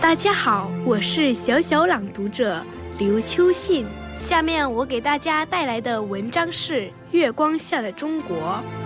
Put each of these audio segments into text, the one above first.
大家好，我是小小朗读者刘秋信。下面我给大家带来的文章是《月光下的中国》。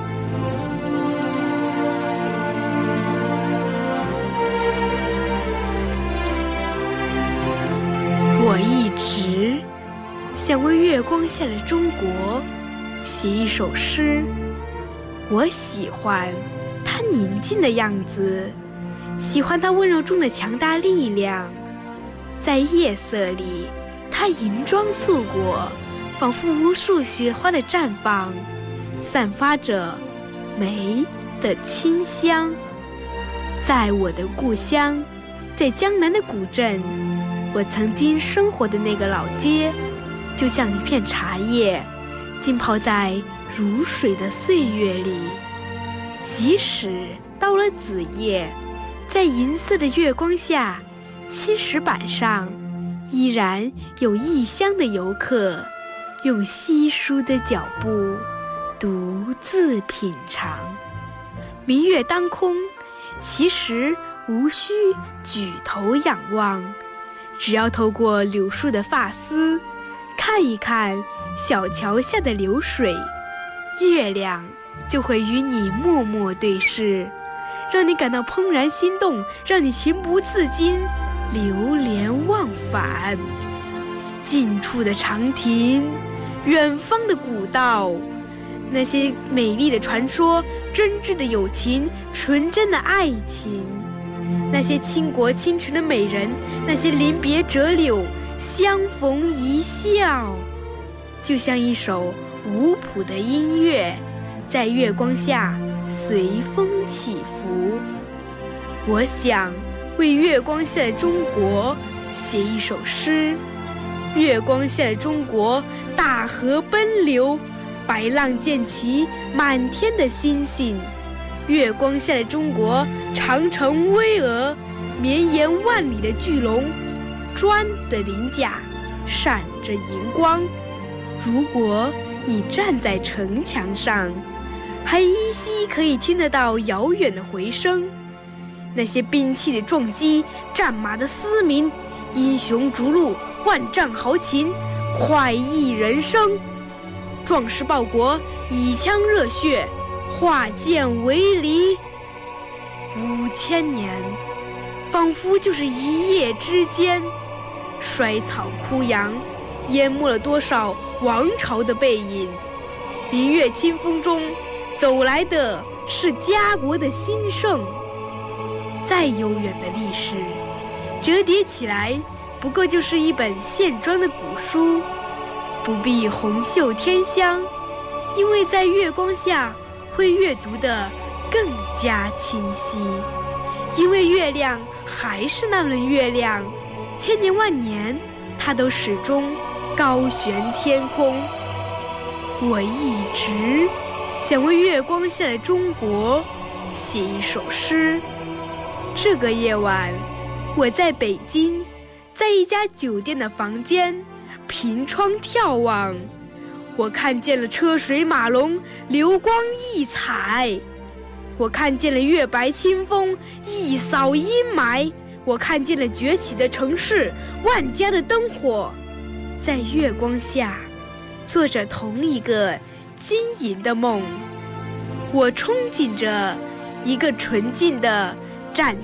我一直想为月光下的中国写一首诗。我喜欢它宁静的样子，喜欢它温柔中的强大力量。在夜色里，它银装素裹，仿佛无数雪花的绽放，散发着美的清香。在我的故乡，在江南的古镇，我曾经生活的那个老街，就像一片茶叶，浸泡在如水的岁月里。即使到了子夜，在银色的月光下，青石板上依然有异乡的游客，用稀疏的脚步独自品尝。明月当空，其实无需举头仰望，只要透过柳树的发丝，看一看小桥下的流水，月亮就会与你默默对视，让你感到怦然心动，让你情不自禁流连忘返。近处的长亭，远方的古道，那些美丽的传说，真挚的友情，纯真的爱情，那些倾国倾城的美人，那些临别折柳，相逢一笑，就像一首无谱的音乐，在月光下随风起伏。我想为月光下的中国写一首诗。月光下的中国，大河奔流，白浪溅起满天的星星。月光下的中国，长城巍峨，绵延万里的巨龙，砖的鳞甲闪着银光。如果你站在城墙上，还依稀可以听得到遥远的回声，那些兵器的撞击，战马的嘶鸣，英雄逐鹿，万丈豪情，快意人生。壮士报国，以枪热血，化剑为犁。5000年，仿佛就是一夜之间。衰草枯杨，淹没了多少王朝的背影。明月清风中，走来的是家国的兴盛。再悠远的历史，折叠起来不过就是一本线装的古书，不必红袖添香，因为在月光下会阅读得更加清晰。因为月亮还是那轮月亮，千年万年，它都始终高悬天空。我一直想为月光下的中国写一首诗。这个夜晚，我在北京，在一家酒店的房间，凭窗眺望，我看见了车水马龙，流光溢彩。我看见了月白清风，一扫阴霾。我看见了崛起的城市，万家的灯火，在月光下做着同一个晶莹的梦。我憧憬着一个纯净的崭